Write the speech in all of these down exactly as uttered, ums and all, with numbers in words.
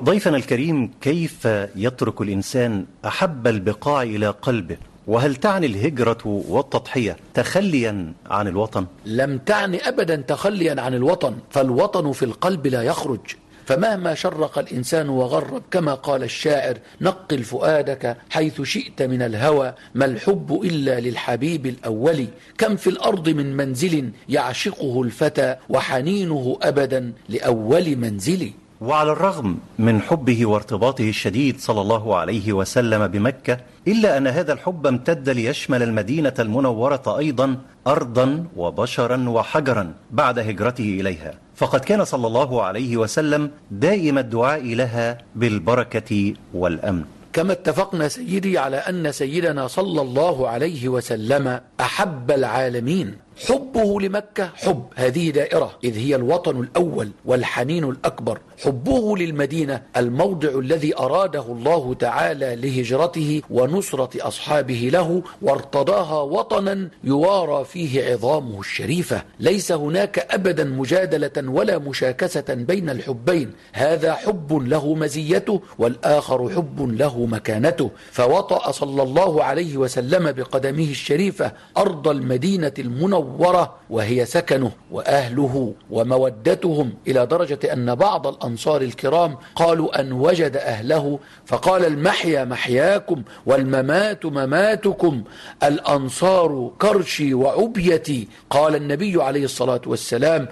ضيفنا الكريم، كيف يترك الإنسان أحب البقاع إلى قلبه؟ وهل تعني الهجرة والتضحية تخليا عن الوطن؟ لم تعني أبدا تخليا عن الوطن، فالوطن في القلب لا يخرج. فمهما شرق الإنسان وغرب، كما قال الشاعر: نقل فؤادك حيث شئت من الهوى، ما الحب إلا للحبيب الأول، كم في الأرض من منزل يعشقه الفتى، وحنينه أبدا لأول منزل. وعلى الرغم من حبه وارتباطه الشديد صلى الله عليه وسلم بمكة، إلا أن هذا الحب امتد ليشمل المدينة المنورة أيضا أرضا وبشرا وحجرا بعد هجرته إليها، فقد كان صلى الله عليه وسلم دائم الدعاء لها بالبركة والأمن. كما اتفقنا سيدي على أن سيدنا صلى الله عليه وسلم أحب العالمين. حبه لمكة حب، هذه دائرة، إذ هي الوطن الأول والحنين الأكبر. حبه للمدينة الموضع الذي أراده الله تعالى لهجرته ونصرة أصحابه له، وارتضاها وطنا يوارى فيه عظامه الشريفة. ليس هناك أبدا مجادلة ولا مشاكسة بين الحبين، هذا حب له مزيته والآخر حب له مكانته. فوطأ صلى الله عليه وسلم بقدمه الشريفة أرض المدينة المنورة وهي سكنه وأهله ومودتهم، إلى درجة أن بعض الأنصار الكرام قالوا أن وجد أهله فقال: المحيا محياكم والممات مماتكم، الأنصار كرشي وعبيتي. قال النبي عليه الصلاة والسلام: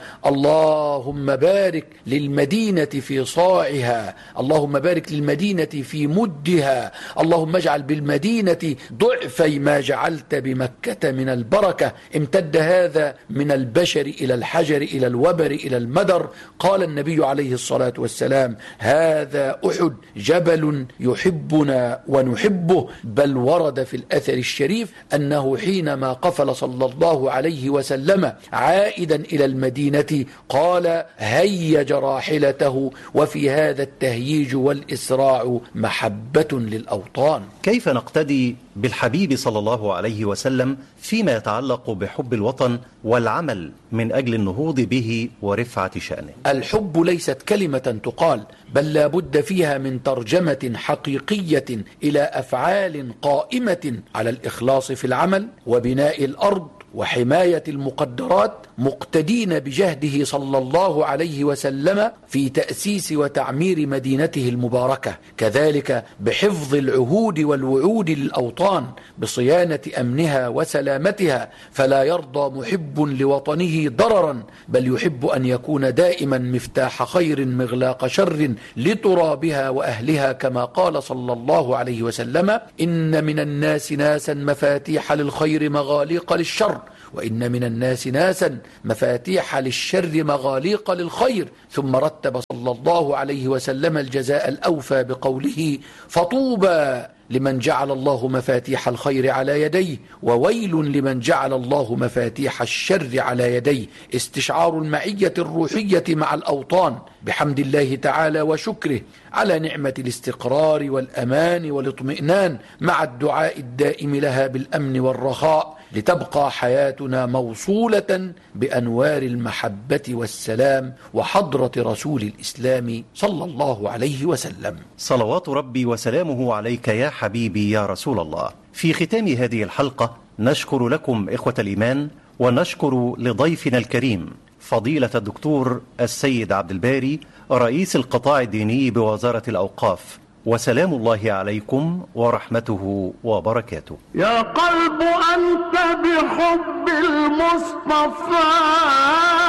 اللهم بارك للمدينة في صاعها، اللهم بارك للمدينة في مدها، اللهم اجعل بالمدينة ضعفي ما جعلت بمكة من البركة. امتد هذا من البشر إلى الحجر إلى الوبر إلى المدر. قال النبي عليه الصلاة والسلام: هذا أحد جبل يحبنا ونحبه. بل ورد في الأثر الشريف أنه حينما قفل صلى الله عليه وسلم عائدا إلى المدينة قال: هيج راحلته. وفي هذا التهييج والإسراع محبة للأوطان. كيف نقتدي بالحبيب صلى الله عليه وسلم فيما يتعلق بحب الوطن والعمل من أجل النهوض به ورفعة شأنه؟ الحب ليست كلمة تقال، بل لا بد فيها من ترجمة حقيقية إلى أفعال قائمة على الإخلاص في العمل وبناء الأرض وحماية المقدرات، مقتدين بجهده صلى الله عليه وسلم في تأسيس وتعمير مدينته المباركة، كذلك بحفظ العهود والوعود للأوطان بصيانة أمنها وسلامتها. فلا يرضى محب لوطنه ضررا، بل يحب أن يكون دائما مفتاح خير مغلاق شر لترابها وأهلها، كما قال صلى الله عليه وسلم: إن من الناس ناسا مفاتيح للخير مغاليق للشر، وإن من الناس ناسا مفاتيح للشر مغاليق للخير. ثم رتب صلى الله عليه وسلم الجزاء الأوفى بقوله: فطوبى لمن جعل الله مفاتيح الخير على يديه، وويل لمن جعل الله مفاتيح الشر على يديه. استشعار المعية الروحية مع الأوطان بحمد الله تعالى وشكره على نعمة الاستقرار والأمان والاطمئنان، مع الدعاء الدائم لها بالأمن والرخاء، لتبقى حياتنا موصولة بأنوار المحبة والسلام وحضرة رسول الإسلام صلى الله عليه وسلم. صلوات ربي وسلامه عليك يا حبيبي يا رسول الله. في ختام هذه الحلقة نشكر لكم إخوة الإيمان، ونشكر لضيفنا الكريم فضيلة الدكتور السيد عبد الباري رئيس القطاع الديني بوزارة الأوقاف. وسلام الله عليكم ورحمته وبركاته. يا قلب أنت بحب المصطفى